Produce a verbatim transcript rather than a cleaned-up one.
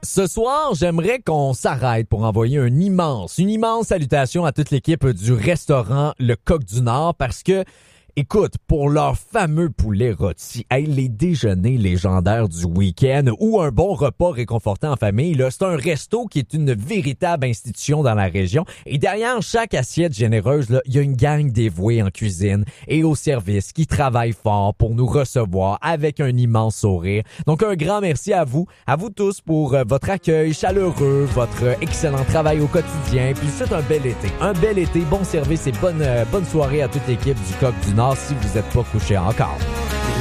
Ce soir, j'aimerais qu'on s'arrête pour envoyer un immense, une immense salutation à toute l'équipe du restaurant Le Coq du Nord parce que, écoute, pour leur fameux poulet rôti, hey, les déjeuners légendaires du week-end ou un bon repas réconfortant en famille, là, c'est un resto qui est une véritable institution dans la région. Et derrière chaque assiette généreuse, là, il y a une gang dévouée en cuisine et au service qui travaille fort pour nous recevoir avec un immense sourire. Donc, un grand merci à vous, à vous tous pour euh, votre accueil chaleureux, votre euh, excellent travail au quotidien. Puis c'est un bel été, un bel été, bon service et bonne, euh, bonne soirée à toute l'équipe du Coq du Nord si vous n'êtes pas couché encore.